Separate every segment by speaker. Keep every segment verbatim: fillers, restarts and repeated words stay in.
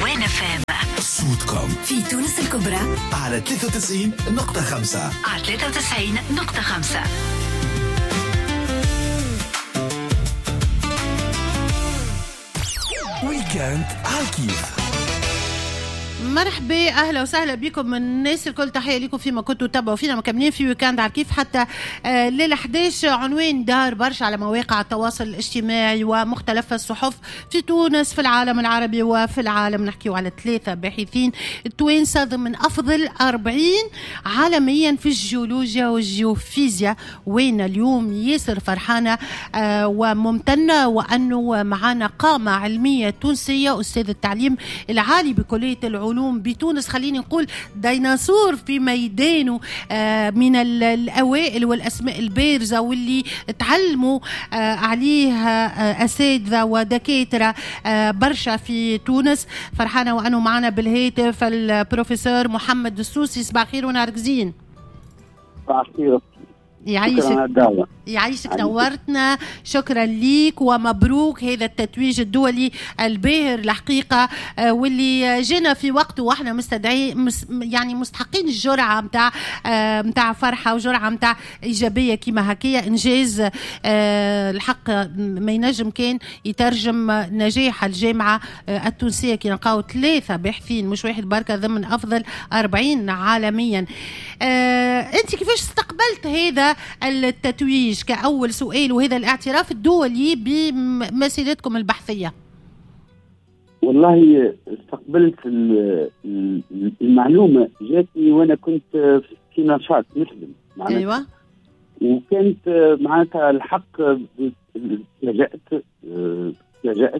Speaker 1: وين اف ام
Speaker 2: صوتكم
Speaker 1: في تونس الكبرى
Speaker 2: على ثلاثة وتسعين نقطة خمسة
Speaker 1: على ثلاثة وتسعين نقطة خمسة.
Speaker 2: ويكاند عالكيف.
Speaker 3: مرحبا، اهلا وسهلا بكم من الناس الكل، تحيه لكم فيما كنتوا تتابعوا فينا مكملين في ويكاند على كيف حتى آه ليله إحدى عشر. عنوان دار برشا على مواقع التواصل الاجتماعي ومختلف الصحف في تونس في العالم العربي وفي العالم. نحكيو على ثلاثه باحثين التوانسه ضمن افضل أربعين عالميا في الجيولوجيا والجيوفيزياء، وين اليوم ياسر فرحانه آه وممتنه وانه معنا قامه علميه تونسيه، استاذ التعليم العالي بكليه العلوم بتونس، خليني نقول ديناصور في ميدانه آه من الأوائل والأسماء البارزة واللي تعلموا آه عليه آه أساتذة ودكاترة آه برشا في تونس. فرحانة وأنه معنا بالهاتف البروفيسور محمد السوسي. صباح خير ونهارك زين.
Speaker 4: صباح خير.
Speaker 3: يعيشك يعيشك نورتنا، شكرا ليك ومبروك هذا التتويج الدولي الباهر الحقيقة واللي جينا في وقته واحنا مستدعي يعني مستحقين الجرعة متاع متاع فرحة وجرعة متاع إيجابية كما هكية. إنجاز الحق ما ينجم كان يترجم نجاح الجامعة التونسية كي نلقاو ثلاثة باحثين مش واحد بركة ضمن أفضل أربعين عالميا. أنت كيفاش استقبلت هذا التتويج كأول سؤال وهذا الاعتراف الدولي بمسيرتكم البحثية؟
Speaker 4: والله استقبلت المعلومة جاتني وأنا كنت في نشاط نخدم.
Speaker 3: أيوة.
Speaker 4: وكانت معناتها الحق لجأت لجأت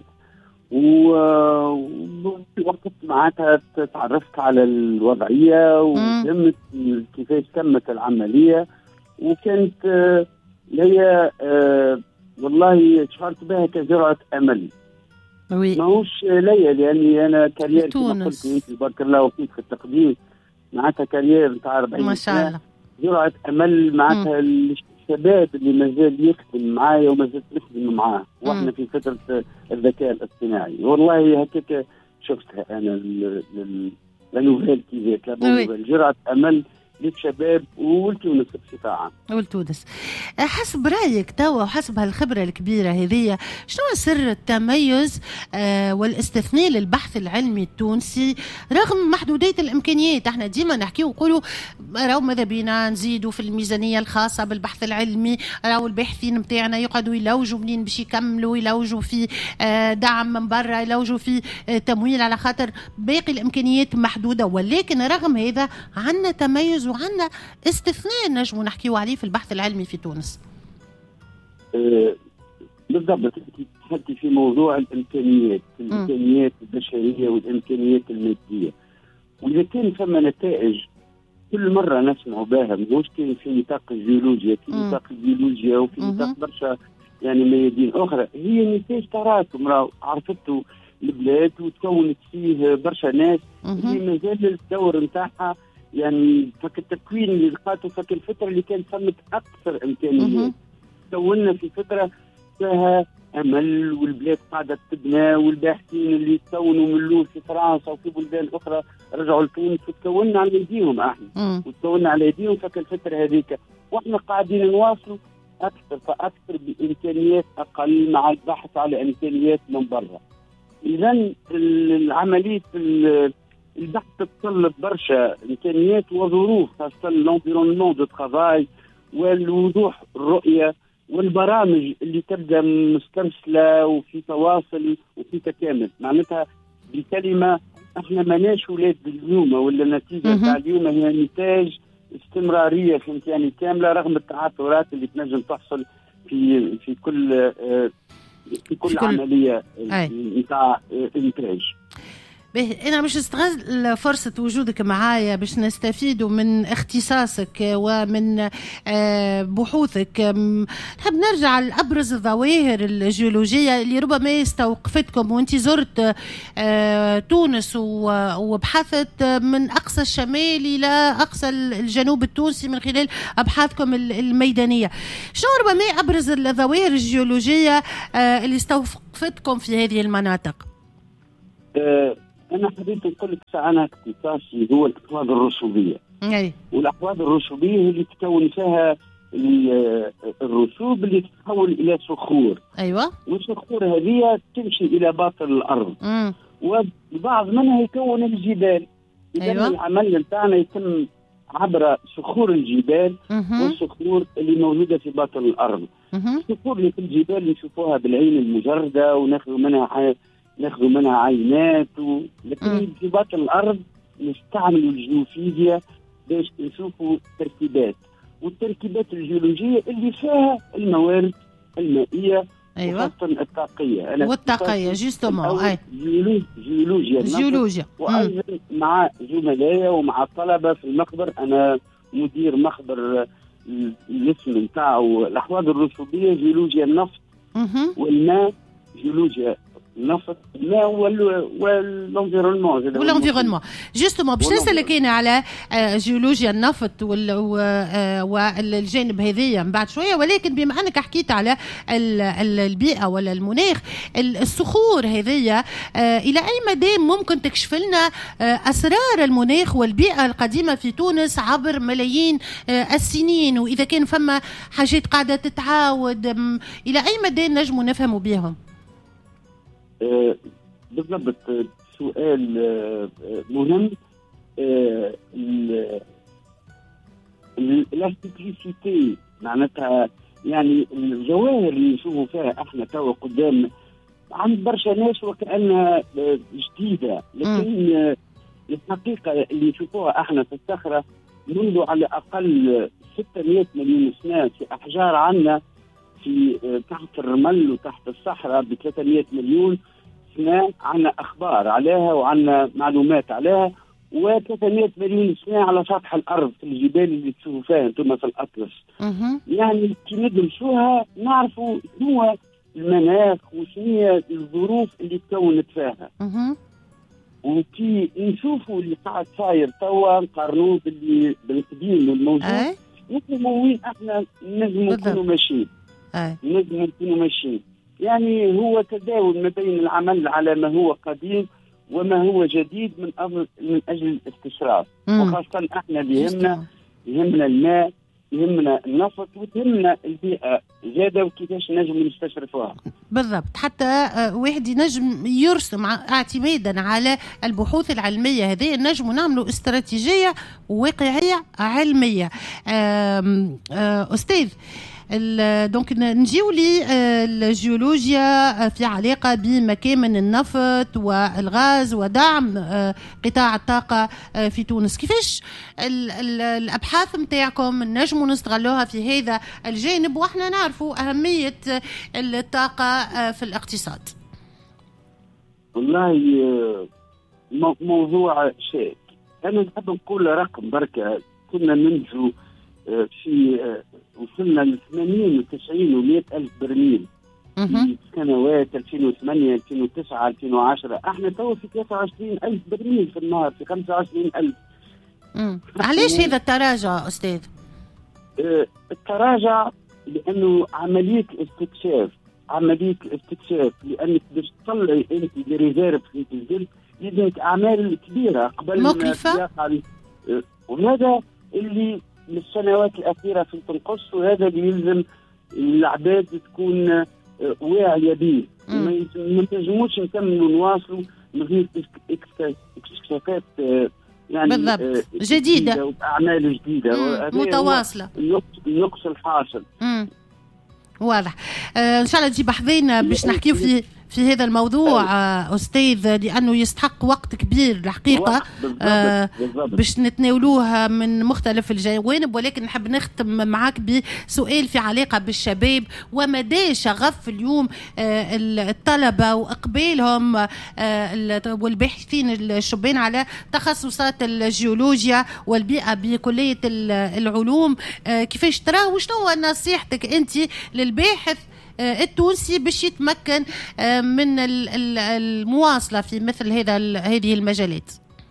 Speaker 4: ووقت معناتها تعرفت على الوضعية وفهمت كيفاش تمت العملية، وكانت ليا آه والله شعرت بها كجرعة أمل.
Speaker 3: وي.
Speaker 4: ماهوش ليا لأني أنا كارير كما قلت أنت بارك الله فيك في التقديم، معناتها كارير نتاع أربعين
Speaker 3: ما شاء الله،
Speaker 4: جرعة أمل معناتها الشباب اللي مازال يخدم معايا ومازال نخدم معاه وإحنا في فترة الذكاء الاصطناعي. والله هكاك شفتها أنا لنوفيل كيفيت لا جرعة أمل للشباب والتونس بصفة عامة.
Speaker 3: والتونس حسب رأيك توا وحسب هالخبرة الكبيرة هذه، شنو سر التميز آه والاستثناء للبحث العلمي التونسي رغم محدودية الإمكانيات؟ احنا ديما نحكي ونقولوا راهو ماذا بينا نزيدوا في الميزانية الخاصة بالبحث العلمي، راهو الباحثين متاعنا يقعدوا يلوجوا منين باش يكملوا، يلوجوا في آه دعم من برا، يلوجوا في آه تمويل، على خاطر باقي الإمكانيات محدودة. ولكن رغم هذا عندنا تميز وعندنا استثناء نجموا نحكيوا عليه في البحث العلمي في تونس.
Speaker 4: أه بالضبط، تحكي في موضوع الامكانيات الامكانيات البشريه والامكانيات الماديه، واذا كان ثم نتائج كل مره نسمع بها، مش كان في نطاق الجيولوجيا، في نطاق الجيولوجيا وفي نطاق برشا يعني ميادين اخرى، هي نتاج تراكم راه عرفته البلاد وتكونت فيه برشا ناس اللي مازال الدور نتاعها يعني فك التكوين اللي لقاته فك الفترة اللي كانت ثمت أكثر إمكانيات. كوننا في فترة فيها أمل والبلاد قاعدة تبنى، والباحثين اللي تكونوا من الأول في فرنسا وفي بلدان أخرى رجعوا لتونس وتكوننا على يديهم احنا وتكوننا على يديهم فك الفترة هذيك، وإحنا قاعدين نواصلوا أكثر فأكثر بإمكانيات أقل مع البحث على إمكانيات من برا. إذن العملية البحث تتطلب برشا امكانيات وظروف، خاصه الانفيرونمون دو ترافاي والوضوح الرؤيه والبرامج اللي تبدا مسترسله وفي تواصل وفي تكامل. معناتها بكلمه احنا ماناش ولاد اليوم، ولا النتيجه تاع اليوم هي نتاج استمراريه فهمت يعني كامله رغم التعثرات اللي تنجم تحصل في في كل في كل, في كل عمليه نتاع انتاج.
Speaker 3: أنا مش استغل فرصة وجودك معايا باش نستفيدوا من اختصاصك ومن بحوثك. نحب نرجع لأبرز الظواهر الجيولوجية اللي ربما استوقفتكم وانت زرت تونس وبحثت من أقصى الشمال إلى أقصى الجنوب التونسي من خلال أبحاثكم الميدانية. شو ربما أبرز الظواهر الجيولوجية اللي استوقفتكم في هذه المناطق؟
Speaker 4: انا حبيت نقول لك ساعه اختصاصي هو الاحواض الرسوبيه.
Speaker 3: اي.
Speaker 4: والاحواض الرسوبيه هي اللي تكون فيها الرسوب اللي تتحول الى صخور.
Speaker 3: ايوه.
Speaker 4: والصخور هذه تمشي الى باطن الارض.
Speaker 3: امم
Speaker 4: وبعض منها يكون الجبال. اذا
Speaker 3: أيوة.
Speaker 4: العمل نتاعنا يتم عبر صخور الجبال
Speaker 3: مه.
Speaker 4: والصخور اللي موجوده في باطن الارض.
Speaker 3: مه.
Speaker 4: الصخور اللي في الجبال نشوفوها بالعين المجرده وناخذ منها حي... ناخذ منها عينات و... لكن
Speaker 3: مم.
Speaker 4: في باطن الارض نستعملوا الجيوفيزياء باش نشوفوا تركيبات، والتركيبات الجيولوجيه اللي فيها الموارد المائيه.
Speaker 3: ايوه.
Speaker 4: وخاصه الطاقيه. أنا
Speaker 3: والطاقيه جوستومون. اي.
Speaker 4: جيولوجيا جيولوجيا
Speaker 3: جيولوجيا.
Speaker 4: وايضا مع زملائي ومع الطلبه في المخبر. انا مدير مخبر الاسم نتاعو الاحواض الرسوبيه جيولوجيا النفط والماء، جيولوجيا النفط الماء والانفيرونمون.
Speaker 3: والانفيرونمون جوستومون باش نسالك انا على جيولوجيا النفط والجانب هذايا من بعد شويه، ولكن بما انك حكيت على البيئه ولا المناخ، الصخور هذايا الى اي مدى ممكن تكشف لنا اسرار المناخ والبيئه القديمه في تونس عبر ملايين السنين، واذا كان فما حاجات قاعده تتعاود الى اي مدى نجموا نفهموا بهم؟
Speaker 4: آه بالضبط. سؤال آه مهم. آه الارتيكليسيتي معناتها يعني الجواهر اللي نشوفوا فيها احنا توا قدام عند برشا ناس وكأنها آه جديده، لكن آه الحقيقه اللي نشوفوها احنا في الصخره منذ على اقل ستمائة مليون سنه في احجار عنا في آه تحت الرمل وتحت الصحراء ب ثلاثمائة مليون سنة. عنا أخبار عليها وعنا معلومات عليها، وثلاثمائة مليون سنة على سطح الأرض في الجبال اللي تشوفوا فيها أنتم في الأطلس. يعني كي ندرسوها نعرفوا شنو المناخ وشنو الظروف اللي تكونت فيها. وكي نشوفوا اللي قاعد صاير توا نقارنوه باللي بالقديم والموجود، نفهموا وين احنا نجموا نكونوا ماشيين. نجموا نكونوا ماشيين. يعني هو تداول ما بين العمل على ما هو قديم وما هو جديد من أجل من أجل الاستشراف. وخاصة احنا يهمنا يهمنا الماء، يهمنا النفط، وتهمنا البيئة زادة وكيفاش نجم نستشرفوها.
Speaker 3: بالضبط. حتى واحد ينجم يرسم اعتمادا على البحوث العلمية هذه نجم نعملوا استراتيجية وواقعية علمية. أستاذ دونك نجيو لي الجيولوجيا في علاقة بمكامن النفط والغاز ودعم قطاع الطاقة في تونس. كيفاش الأبحاث متاعكم نجموا نستغلوها في هذا الجانب واحنا نعرفوا أهمية الطاقة في الاقتصاد؟
Speaker 4: والله موضوع شائك. أنا نحب نقول رقم بركة. كنا ننجو في وصلنا ل ثمانين وتسعين ومئة ألف برميل في سنوات ألفين وثمانية ألفين وتسعة ألفين وعشرة. احنا تو في ثلاثة وعشرين ألف برميل في النهار، في خمسة وعشرين ألف.
Speaker 3: علاش هذا التراجع أستاذ؟
Speaker 4: اه التراجع لأنه عملية الاستكشاف عملية الاستكشاف لأنك باش تطلعي أنت بريزيرف في الجلد لازمك أعمال كبيرة قبل
Speaker 3: مكلفة.
Speaker 4: اه وهذا اللي للسنوات الأخيرة في تنقص، وهذا اللي يلزم العباد تكون واعية به. ما نجموش نكملوا نواصلوا من غير اكتشافات يعني
Speaker 3: بالضبط جديدة
Speaker 4: وأعمال جديدة
Speaker 3: متواصلة.
Speaker 4: النقص الحاصل.
Speaker 3: مم. واضح. آه إن شاء الله تجيب حذينا باش نحكيو في في هذا الموضوع آه أستاذ، لأنه يستحق وقت كبير الحقيقة آه باش نتناولوها من مختلف الجوانب، ولكن نحب نختم معك بسؤال في علاقة بالشباب ومدى شغف اليوم آه الطلبة وإقبالهم آه والباحثين الشبان على تخصصات الجيولوجيا والبيئة بكلية العلوم. آه كيفاش ترى وشنو نصيحتك أنت للباحث التونسي باش يتمكن من المواصلة في مثل هذا هذه المجالات؟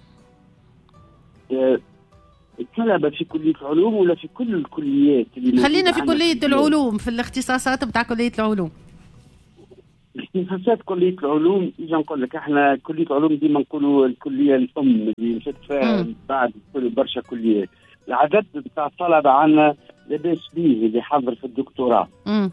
Speaker 4: الطلبة في كلية العلوم ولا في كل الكليات؟
Speaker 3: خلينا في كلية العلوم، في الاختصاصات بتاع كلية العلوم.
Speaker 4: اختصاصات كليه العلوم، اجا نقول لك احنا كليه العلوم ديما نقولوا الكليه الام اللي مشات فيها بعد كل برشا كليات. العدد بتاع الطلبه عندنا لاباس به اللي حضر في الدكتوراه،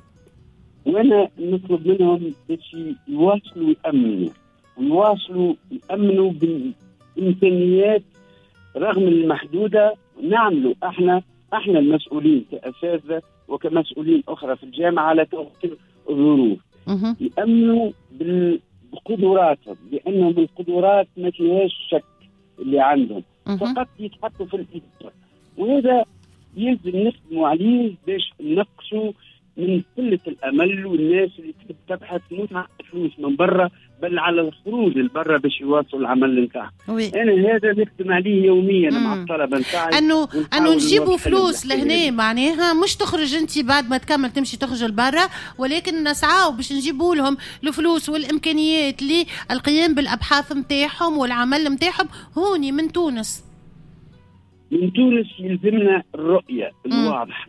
Speaker 4: وانا نطلب منهم باش يواصلوا يامنوا ويواصلوا يامنوا بالامكانيات رغم المحدوده. نعملوا احنا احنا المسؤولين كاساتذه وكمسؤولين اخرى في الجامعه على توفير الظروف، يامنوا بقدراتهم، لانهم القدرات ما فيهاش شك اللي عندهم، فقط يتحطوا في الاطار، وهذا يلزم نخدموا عليه باش نقصوا من قلة الأمل والناس اللي تبحث مش على فلوس من برا بل على الخروج لبرا باش يواصلوا العمل نتاعهم. أنا هذا نخدم عليه يوميا مم. مع الطلبة نتاعي،
Speaker 3: أنه أنه نجيبوا فلوس لهنا، معناها مش تخرج أنت بعد ما تكمل تمشي تخرج لبرا، ولكن نسعوا باش نجيبوا لهم الفلوس والإمكانيات للقيام بالأبحاث نتاعهم والعمل نتاعهم هوني من تونس.
Speaker 4: من تونس يلزمنا الرؤية الواضحة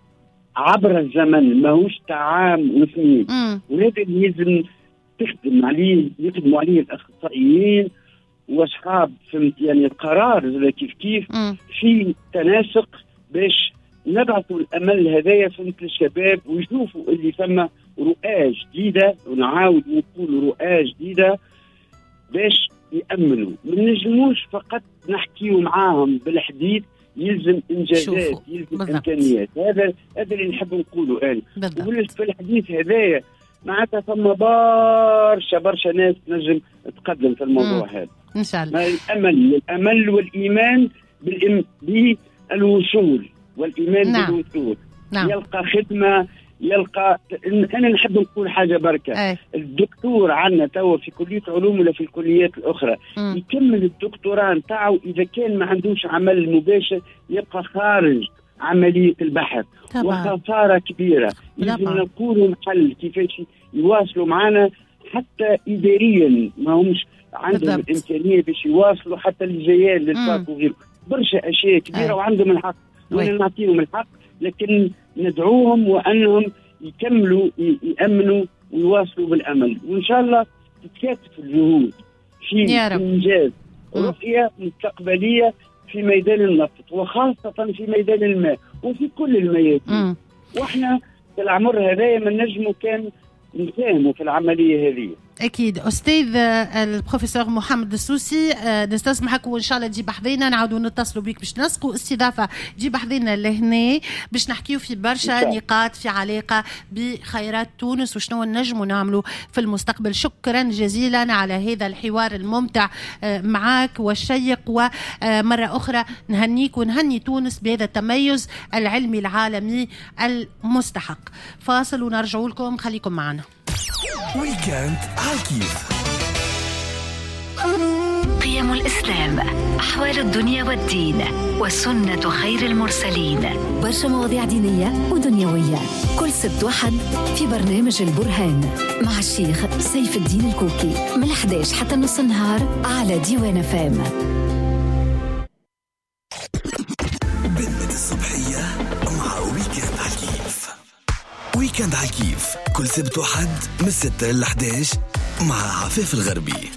Speaker 4: عبر الزمن، ماهوش تعام واثنين، وهذا اللي يلزم تخدم عليه يخدموا عليه الاخصائيين واصحاب فهمت يعني القرار كيف كيف مم. في تناسق باش نبعثوا الامل هذايا فهمت للشباب ويشوفوا اللي ثم رؤى جديده، ونعاود نقول رؤى جديده باش يامنوا. ما نجموش فقط نحكيوا معاهم بالحديث، يلزم انجازات، يلزم امكانيات. هذا هذا اللي نحب نقوله انا. ولست في الحديث هذايا معناتها ثم برشا برشا ناس نجم تقدم في الموضوع مم. هذا
Speaker 3: ان شاء الله.
Speaker 4: الامل الامل والايمان بالإم... بالوصول والايمان نعم. بالوصول نعم. يلقى خدمه، يلقى انا نحب نقول حاجه بركه. أي. الدكتور عندنا توا في كليه علوم ولا في الكليات الاخرى م. يكمل الدكتوراه نتاعو اذا كان ما عندوش عمل مباشر يبقى خارج عمليه البحث، وخساره كبيره. لازم نقولوا محل كيفاش يواصلوا معنا حتى اداريا، ما همش عندهم الامكانيه باش يواصلوا حتى الجيال للفاق وغيره، برشا اشياء كبيره. أي. وعندهم الحق وانا نعطيهم الحق، لكن ندعوهم وأنهم يكملوا يأمنوا ويواصلوا بالأمل، وإن شاء الله تتكاتف الجهود في إنجاز رؤية مستقبلية في ميدان النفط وخاصة في ميدان الماء وفي كل الميادين. وإحنا في العمر هذايا من نجموا كان نساهموا في العملية هذه.
Speaker 3: أكيد. أستاذ البروفيسور محمد السوسي، نستسمحك وإن شاء الله تجيب حذينا، نعودوا نتصلوا بك باش نسقوا استضافة تجيب حذينا لهنا باش نحكيوا في برشا نقاط في علاقة بخيرات تونس وشنو نجموا نعملوا في المستقبل. شكرا جزيلا على هذا الحوار الممتع معك والشيق، ومرة أخرى نهنيك ونهني تونس بهذا التميز العلمي العالمي المستحق. فاصل ونرجعوا لكم، خليكم معنا.
Speaker 2: ويكند عالكيف.
Speaker 1: قيم الإسلام، أحوال الدنيا والدين، وسنة خير المرسلين، برشا مواضيع دينية ودنيوية، كل سبت وحد في برنامج البرهان مع الشيخ سيف الدين الكوكي من الحادية عشرة حتى نص النهار على ديوان فام.
Speaker 2: بالمد الصبحية مع ويكند عالكيف. ويكند عالكيف كل سبت وحد من الستة للحدة عشر مع عفاف الغربي.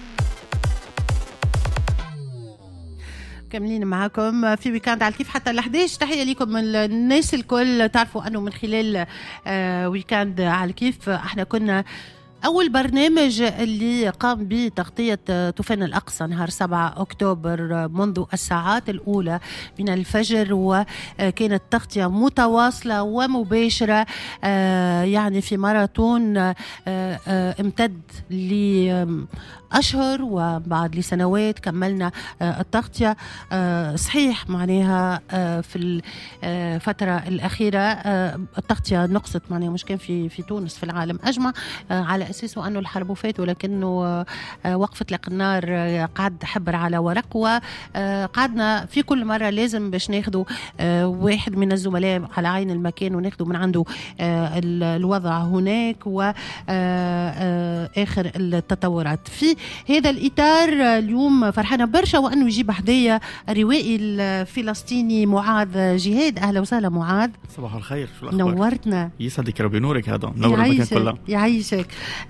Speaker 3: كاملين معاكم في ويكند على كيف حتى الحدة عشر. تحية لكم الناس الكل. تعرفوا أنه من خلال ويكند على كيف احنا كنا أول برنامج اللي قام بتغطية طوفان الأقصى نهار سبعة أكتوبر منذ الساعات الأولى من الفجر، وكانت تغطية متواصلة ومباشرة يعني في ماراثون امتد لأشهر وبعد لسنوات. كملنا التغطية صحيح معناها في الفترة الأخيرة التغطية نقصت معناها، مش كان في في تونس، في العالم أجمع، على أساسه أنه الحرب فات، ولكنه وقفة لق النار قعد حبر على ورق، وقعدنا في كل مرة لازم باش ناخده واحد من الزملاء على عين المكان وناخده من عنده الوضع هناك وآخر التطورات. في هذا الإطار اليوم فرحانة برشا وأنه يجيب حدايا الروائي الفلسطيني معاذ جهاد. أهلا وسهلا معاذ.
Speaker 5: صباح الخير، شو الأخبار؟
Speaker 3: نورتنا.
Speaker 5: يسعدك ربي نورك، هذا نور المكان كله.
Speaker 3: يعيشك.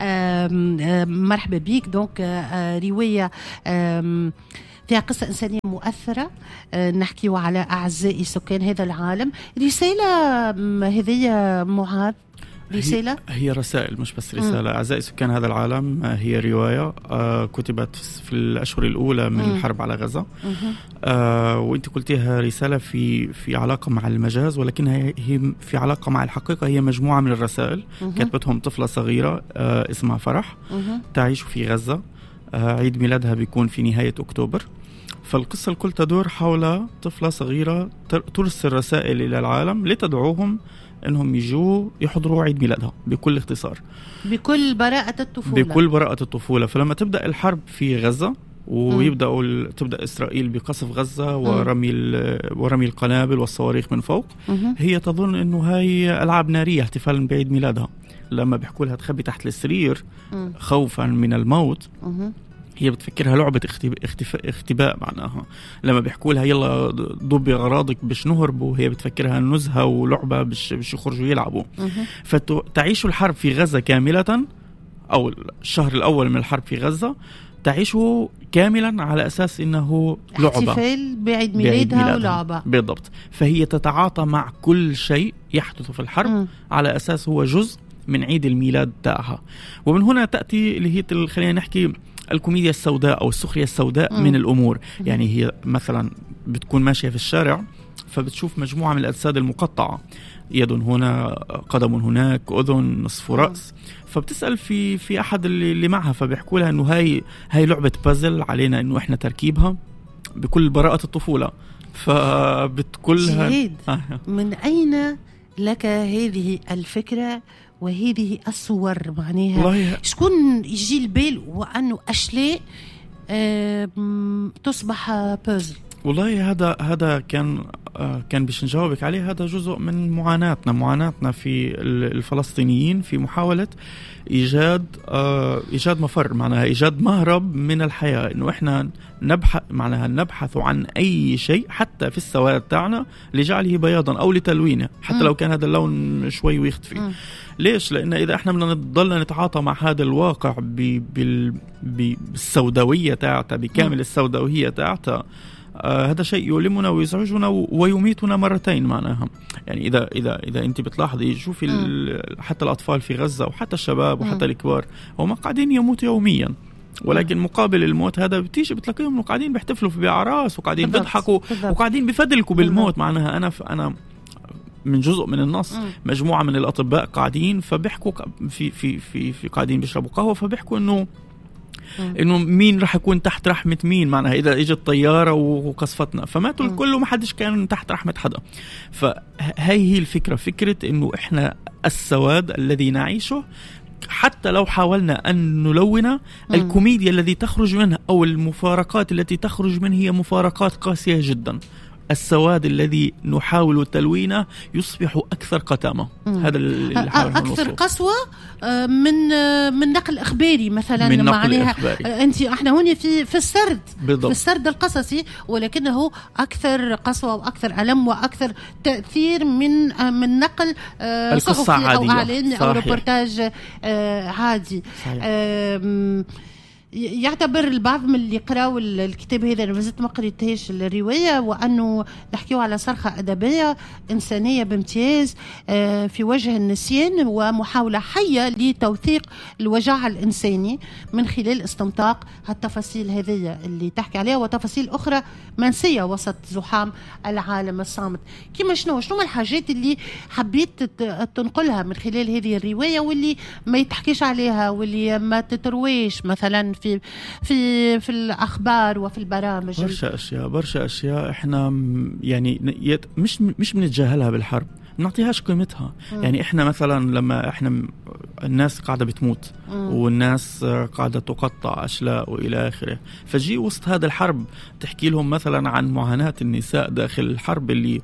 Speaker 3: مرحبا بيك. دونك رواية فيها قصة إنسانية مؤثرة، نحكي على أعزائي سكان هذا العالم. رسالة هذه معاذ، رسالة؟
Speaker 5: هي, هي رسائل مش بس رسالة. م. أعزائي سكان هذا العالم هي رواية آه كتبت في الأشهر الأولى من م. الحرب على غزة. آه وأنت قلتيها رسالة في في علاقة مع المجاز، ولكنها هي في علاقة مع الحقيقة. هي مجموعة من الرسائل كتبتهم طفلة صغيرة آه اسمها فرح م. تعيش في غزة. آه عيد ميلادها بيكون في نهاية أكتوبر. فالقصة الكل تدور حول طفلة صغيرة ترسل رسائل إلى العالم لتدعوهم أنهم يجوا يحضروا عيد ميلادها بكل اختصار،
Speaker 3: بكل براءة الطفولة.
Speaker 5: بكل براءة الطفولة. فلما تبدأ الحرب في غزة ويبدأ تبدأ إسرائيل بقصف غزة ورمي ورمي القنابل والصواريخ من فوق، م. هي تظن أنه هاي ألعاب نارية احتفالا بعيد ميلادها. لما بيحكوا لها تخبي تحت السرير م. خوفا من الموت، م. هي بتفكرها لعبة اختفاء اختباء معناها. لما بيحكوا لها يلا ضبي أغراضك باش نهربوا، هي بتفكرها نزهة ولعبة باش باش يخرجوا يلعبوا. فتعيشوا الحرب في غزة كاملة، أو الشهر الأول من الحرب في غزة تعيشوا كاملا على أساس إنه لعبة،
Speaker 3: احتفال بعيد ميلادها ولعبة
Speaker 5: بالضبط. فهي تتعاطى مع كل شيء يحدث في الحرب م. على أساس هو جزء من عيد الميلاد تاعها. ومن هنا تأتي اللي هي خلينا نحكي الكوميديا السوداء أو السخرية السوداء م. من الأمور. يعني هي مثلا بتكون ماشية في الشارع فبتشوف مجموعة من الأجساد المقطعة، يد هنا، قدم هناك، أذن، نصف رأس. فبتسأل في في أحد اللي, اللي معها، فبيحكوا لها إنه هاي هاي لعبة بازل علينا إنه إحنا تركيبها بكل براءة الطفولة. فبتقولها
Speaker 3: جهاد آه. من أين لك هذه الفكرة وهذه الصور؟ معناها شكون يجي البال وأنه أشلاء أه تصبح بازل؟
Speaker 5: والله هذا هذا كان آه كان باش نجاوبك عليه. هذا جزء من معاناتنا معاناتنا في الفلسطينيين في محاولة إيجاد آه إيجاد مفر، معناها إيجاد مهرب من الحياة. إنه إحنا نبحث معناها نبحث عن أي شيء حتى في السواد تاعنا لجعله بياضا أو لتلوينه، حتى م. لو كان هذا اللون شوي ويختفي. م. ليش؟ لأن إذا إحنا بدنا نضلنا نتعاطى مع هذا الواقع بالسوداوية تاعته، بكامل السوداوية تاعته، آه هذا شيء يؤلمنا ويزعجنا ويميتنا مرتين معناها. يعني إذا إذا إذا أنت بتلاحظي شوفي حتى الأطفال في غزة وحتى الشباب وحتى الكبار هم قاعدين يموتوا يوميا، ولكن مقابل الموت هذا بتيجي بتلاقيهم قاعدين بيحتفلوا في بأعراس وقاعدين بيضحكوا وقاعدين بيفدلكوا بالموت. معناها أنا أنا من جزء من النص مجموعة من الأطباء قاعدين فبيحكوا في في في في قاعدين بيشربوا قهوة، فبيحكوا إنه إنه مين راح يكون تحت رحمة مين، معناها إذا إجت طيارة وقصفتنا فماتوا الكل وما حدش كان تحت رحمة حدا. فهي هي الفكرة، فكرة إنه إحنا السواد الذي نعيشه حتى لو حاولنا أن نلونه، الكوميديا التي تخرج منها أو المفارقات التي تخرج منها هي مفارقات قاسية جدا. السواد الذي نحاول تلوينه يصبح أكثر قتامة. هذا اللي
Speaker 3: أكثر قسوة من من نقل إخباري مثلا.
Speaker 5: من نقل
Speaker 3: معناها
Speaker 5: إخباري.
Speaker 3: أنت إحنا هنا في في السرد
Speaker 5: بالضبط.
Speaker 3: في السرد القصصي، ولكنه أكثر قسوة وأكثر ألم وأكثر تأثير من من نقل
Speaker 5: القصة
Speaker 3: عادية أو إعلان أو ريبورتاج عادي. يعتبر البعض من اللي قراوا الكتاب هذا، أنا مازلت ما قريتهاش الرواية، وأنه نحكيه على صرخة أدبية إنسانية بامتياز في وجه النسيان، ومحاولة حية لتوثيق الوجع الإنساني من خلال استنطاق التفاصيل هذه اللي تحكي عليها وتفاصيل أخرى منسية وسط زحام العالم الصامت. كما شنو شنو الحاجات اللي حبيت تنقلها من خلال هذه الرواية واللي ما يتحكيش عليها واللي ما تترويش مثلا في في في الأخبار وفي البرامج؟
Speaker 5: برشا أشياء برشا أشياء إحنا يعني مش مش بنتجاهلها بالحرب، نعطيهاش قيمتها. م. يعني إحنا مثلا لما إحنا الناس قاعدة بتموت م. والناس قاعدة تقطع أشلاء وإلى آخره، فجي وسط هذا الحرب تحكي لهم مثلا عن معاناة النساء داخل الحرب اللي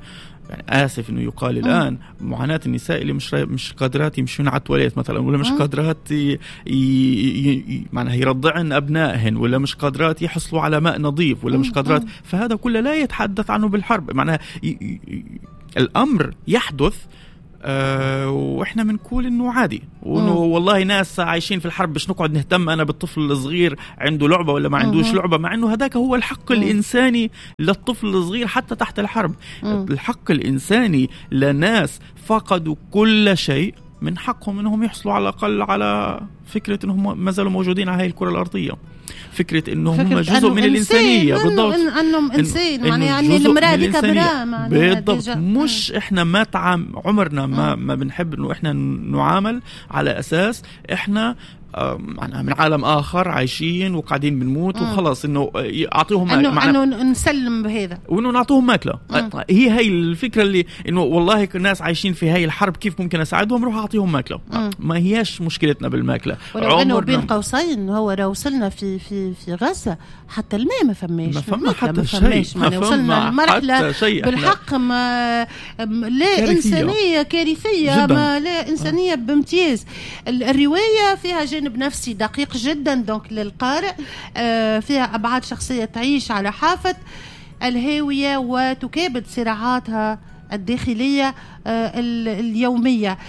Speaker 5: يعني آسف إنه يقال الآن معاناة النساء اللي مش مش قادرات يمشون على التواليت مثلا، ولا مش قادرات ي... ي... معناها يرضعن أبنائهن، ولا مش قادرات يحصلوا على ماء نظيف، ولا مش قادرات، فهذا كله لا يتحدث عنه بالحرب. معناها ي... ي... الأمر يحدث أه واحنا بنقول انه عادي، وانه والله ناس عايشين في الحرب مش نقعد نهتم انا بالطفل الصغير عنده لعبه ولا ما عندوش لعبه، مع انه هذاك هو الحق مم. الانساني للطفل الصغير حتى تحت الحرب. مم. الحق الانساني لناس فقدوا كل شيء من حقهم انهم يحصلوا على الاقل على فكره انهم ما زالوا موجودين على هاي الكره الارضيه، فكرة إنه هم جزء من الإنسانية. بالضبط،
Speaker 3: إنهم إنسان، يعني المرأة دي كبرى
Speaker 5: بالضبط. مش إحنا ما تعام عمرنا ما ما بنحب إنه إحنا نعامل على أساس إحنا معنا من عالم آخر عايشين وقاعدين بنموت وخلاص، إنه أعطيهم
Speaker 3: إنه إنه نسلم بهذا
Speaker 5: وإنه نعطيهم ماكلة. هي هاي الفكرة اللي إنه والله الناس عايشين في هاي الحرب كيف ممكن أساعدهم، روح أعطيهم ماكلة. مم. ما هياش مشكلتنا بالماكلة.
Speaker 3: ولو إنه بين قوسين هو لو وصلنا في في في غزة حتى الماء ما فماش،
Speaker 5: ما فما حتى شيء،
Speaker 3: ما وصلنا مرحلة بالحق ما لا كارثية. إنسانية كارثية جداً. ما لا إنسانية بامتياز. الرواية فيها جانب نفسي دقيق جدا دونك للقارئ، فيها أبعاد شخصية تعيش على حافة الهاوية وتكابد صراعاتها الداخلية اليومية.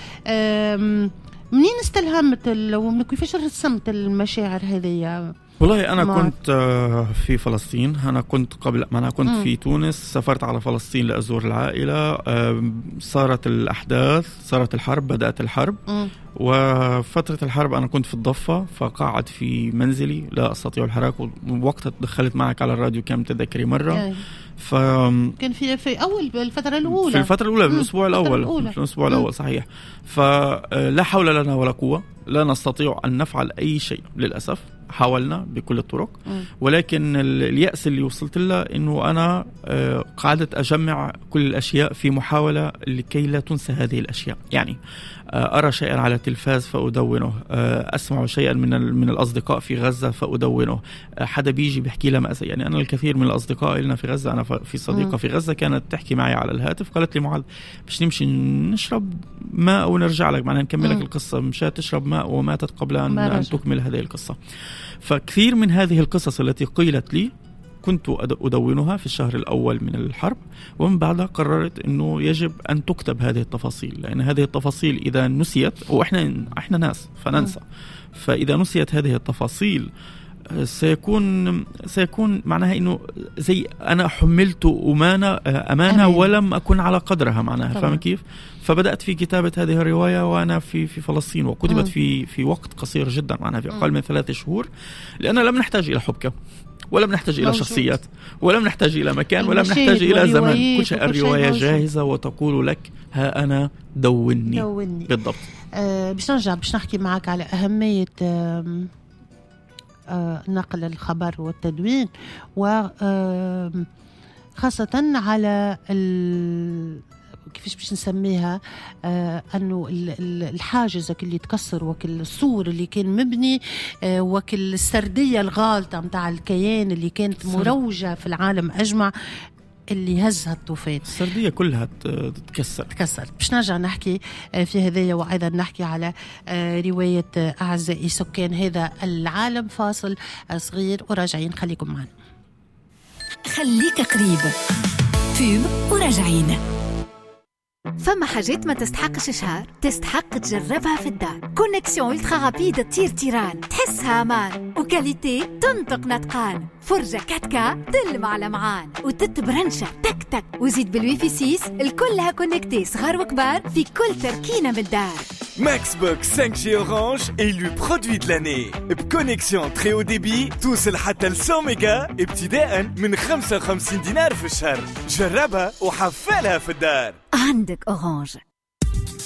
Speaker 3: منين استلهمت وكيفاش رسمت المشاعر هذه؟
Speaker 5: والله أنا معك. كنت في فلسطين، أنا كنت قبل ما أنا كنت م. في تونس، سافرت على فلسطين لأزور العائلة، صارت الأحداث، صارت الحرب، بدأت الحرب م. وفترة الحرب أنا كنت في الضفة، فقاعد في منزلي لا أستطيع الحراك، ووقتها دخلت معك على الراديو كم تذكري مرة يعني. ف
Speaker 3: كان في في أول الفترة الأولى
Speaker 5: في الفترة الأولى في الأسبوع الأول في الأسبوع الأول صحيح. فلا حول لنا ولا قوة، لا نستطيع أن نفعل أي شيء للأسف. حاولنا بكل الطرق، ولكن اليأس اللي وصلت له إنه أنا قاعدة أجمع كل الأشياء في محاولة لكي لا تنسى هذه الأشياء. يعني أرى شيئا على التلفاز فأدونه، أسمع شيئا من من الأصدقاء في غزة فأدونه، حدا بيجي بيحكي لها مأساة. يعني أنا الكثير من الأصدقاء لنا في غزة، أنا في صديقة في غزة كانت تحكي معي على الهاتف، قالت لي معاذ باش نمشي نشرب ماء ونرجع لك، معناها نكمل لك القصة، مشات تشرب ماء وماتت قبل أن, أن تكمل هذه القصة. فكثير من هذه القصص التي قيلت لي كنت أدونها في الشهر الأول من الحرب، ومن بعدها قررت أنه يجب أن تكتب هذه التفاصيل، لأن هذه التفاصيل إذا نسيت، وإحنا إحنا ناس فننسى، فإذا نسيت هذه التفاصيل سيكون سيكون معناها إنه زي أنا حملت أمانة أمانة أمين. ولم أكن على قدرها معناها، فاهم كيف؟ فبدأت في كتابة هذه الرواية وأنا في في فلسطين، وكتبت م. في في وقت قصير جدا، معناها في أقل من ثلاثة شهور، لأن لم نحتاج إلى حبكة، ولم نحتاج إلى شخصيات، ولم نحتاج إلى مكان، ولم نحتاج إلى زمان. كل شيء الرواية جاهزة وتقول لك ها أنا دوني, دوني. بالضبط.
Speaker 3: أه باش نرجع باش نحكي معك على أهمية أه أه نقل الخبر والتدوين، وخاصة على كيفاش باش نسميها، آه انه الحاجز اللي تكسر، وكل السور اللي كان مبني، آه وكل السرديه الغالطه نتاع الكيان اللي كانت مروجه في العالم اجمع، اللي هزها الطوفان،
Speaker 5: السرديه كلها تتكسر
Speaker 3: تكسر. باش نرجع نحكي آه في هذايا، وايضا نحكي على آه روايه آه اعزائي سكان هذا العالم. فاصل صغير وراجعين، خليكم معنا.
Speaker 1: خليك قريب، فيلم وراجعين.
Speaker 6: فما حاجات ما تستحقش شهر، تستحق تجربها في الدار. كونيكسيون الترا رابيد تطير تيران، تحسها امان وكاليتي تنطق نطقان. فرجة كاتكا تلمع لمعان وتتبرنشة تك تك، وزيد بالويفي سيس الكلها كونكتي صغار وكبار في كل تركينة من الدار.
Speaker 7: Max Box cinq G Orange élu produit de l'année. بكونيكسيون très haut débit توصل حتى ل مية ميجا ابتداء من خمسة وخمسين دينار في الشهر. جربها وحفلها في الدار.
Speaker 6: عندك أورانج.